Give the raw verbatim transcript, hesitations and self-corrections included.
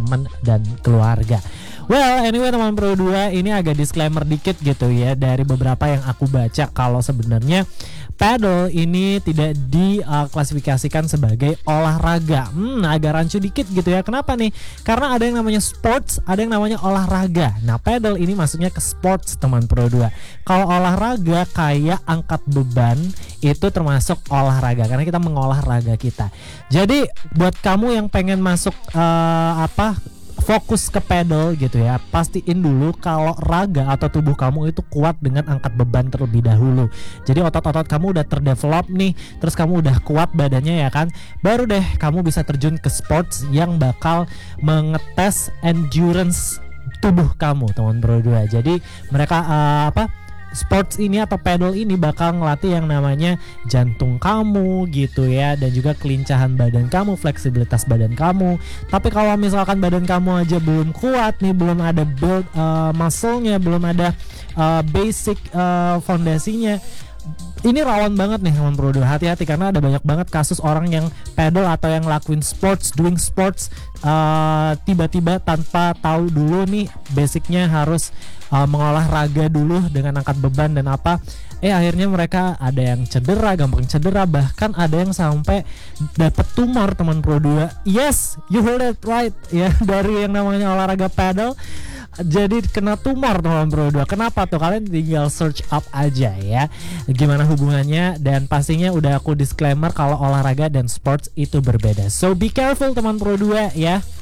teman dan keluarga. Well, anyway teman Pro dua, ini agak disclaimer dikit gitu ya dari beberapa yang aku baca kalau sebenarnya paddle ini tidak diklasifikasikan sebagai olahraga. Hmm, agak rancu dikit gitu ya. Kenapa nih? Karena ada yang namanya sports, ada yang namanya olahraga. Nah, paddle ini masuknya ke sports teman Pro dua. Kalau olahraga kayak angkat beban itu termasuk olahraga karena kita mengolah raga kita. Jadi buat kamu yang pengen masuk uh, apa fokus ke pedal gitu ya, pastiin dulu kalau raga atau tubuh kamu itu kuat dengan angkat beban terlebih dahulu. Jadi otot-otot kamu udah terdevelop nih, terus kamu udah kuat badannya ya kan, baru deh kamu bisa terjun ke sports yang bakal mengetes endurance tubuh kamu teman Pro dua. Jadi mereka uh, apa sports ini atau pedal ini bakal ngelatih yang namanya jantung kamu gitu ya, dan juga kelincahan badan kamu, fleksibilitas badan kamu. Tapi kalau misalkan badan kamu aja belum kuat nih, belum ada build uh, muscle-nya, belum ada uh, basic uh, fondasinya, ini rawan banget nih teman Pro dua. Hati-hati karena ada banyak banget kasus orang yang pedal atau yang lakuin sports, doing sports uh, tiba-tiba tanpa tahu dulu nih basicnya harus uh, mengolah raga dulu dengan angkat beban dan apa. Eh akhirnya mereka ada yang cedera, gampang cedera, bahkan ada yang sampai dapat tumor teman Pro dua. Yes, you heard it right ya, dari yang namanya olahraga pedal jadi kena tumor teman Pro dua. Kenapa tuh? Kalian tinggal search up aja ya gimana hubungannya, dan pastinya udah aku disclaimer kalau olahraga dan sports itu berbeda. So be careful teman Pro dua ya.